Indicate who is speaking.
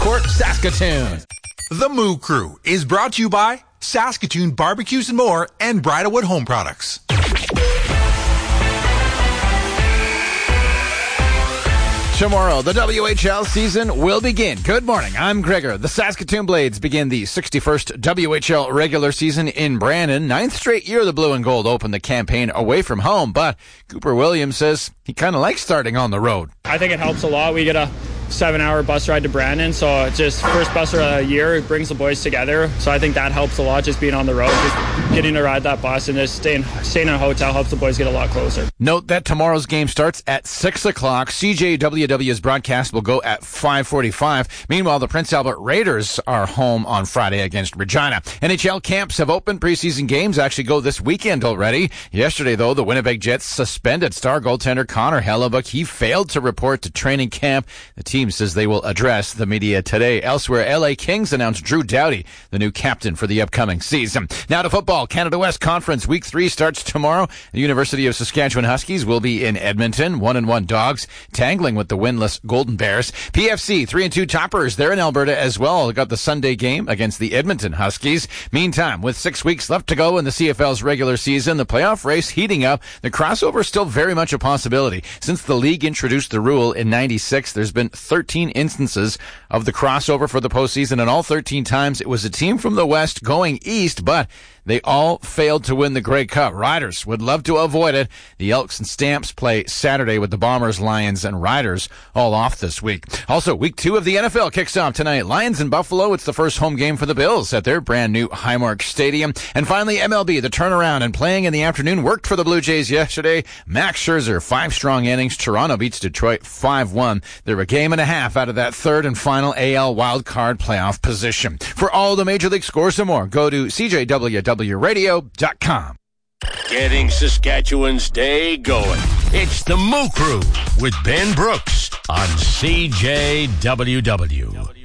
Speaker 1: Court, Saskatoon.
Speaker 2: The Moo Crew is brought to you by Saskatoon Barbecues and More and Bridalwood Home Products.
Speaker 1: Tomorrow, the WHL season will begin. Good morning, I'm Gregor. The Saskatoon Blades begin the 61st WHL regular season in Brandon. 9th straight year the Blue and Gold opened the campaign away from home, but Cooper Williams says he kind of likes starting on the road.
Speaker 3: I think it helps a lot. We get a 7-hour bus ride to Brandon, so it's just first bus ride of the year. It brings the boys together, so I think that helps a lot, just being on the road, just getting to ride that bus and just staying in a hotel helps the boys get a lot closer.
Speaker 1: Note that tomorrow's game starts at 6 o'clock. CJWW's broadcast will go at 5:45. Meanwhile, the Prince Albert Raiders are home on Friday against Regina. NHL camps have opened. Preseason games actually go this weekend already. Yesterday, though, the Winnipeg Jets suspended star goaltender Connor Hellebuyck. He failed to report to training camp. The team says they will address the media today. Elsewhere, LA Kings announced Drew Doughty, the new captain for the upcoming season. Now to football. Canada West Conference Week 3 starts tomorrow. The University of Saskatchewan Huskies will be in Edmonton. 1-1 Dogs tangling with the winless Golden Bears. PFC 3-2 Toppers. They're in Alberta as well. They got the Sunday game against the Edmonton Huskies. Meantime, with 6 weeks left to go in the CFL's regular season, the playoff race heating up. The crossover is still very much a possibility. Since the league introduced the rule in 96, there's been 13 instances of the crossover for the postseason, and all 13 times it was a team from the West going east, but they all failed to win the Grey Cup. Riders would love to avoid it. The Elks and Stamps play Saturday with the Bombers, Lions, and Riders all off this week. Also, Week 2 of the NFL kicks off tonight. Lions in Buffalo. It's the first home game for the Bills at their brand new Highmark Stadium. And finally, MLB, the turnaround and playing in the afternoon worked for the Blue Jays yesterday. Max Scherzer, 5 strong innings. Toronto beats Detroit 5-1. They're a game and a half out of that third and final AL wildcard playoff position. For all the Major League scores and more, go to CJWWradio.com.
Speaker 4: Getting Saskatchewan's day going. It's the Moo Crew with Ben Brooks on CJWW.